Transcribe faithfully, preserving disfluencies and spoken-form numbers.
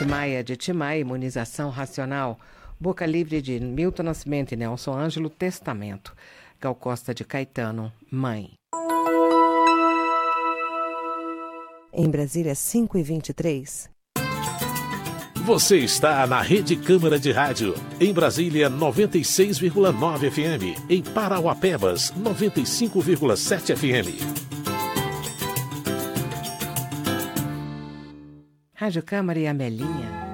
Timaya de Timaya, Imunização Racional. Boca Livre de Milton Nascimento e Nelson Ângelo, Testamento. Gal Costa de Caetano, Mãe. Em Brasília, cinco e vinte e três. Você está na Rede Câmara de Rádio. Em Brasília, noventa e seis vírgula nove F M. Em Parauapebas, noventa e cinco vírgula sete F M. Rádio Câmara e Amelinha.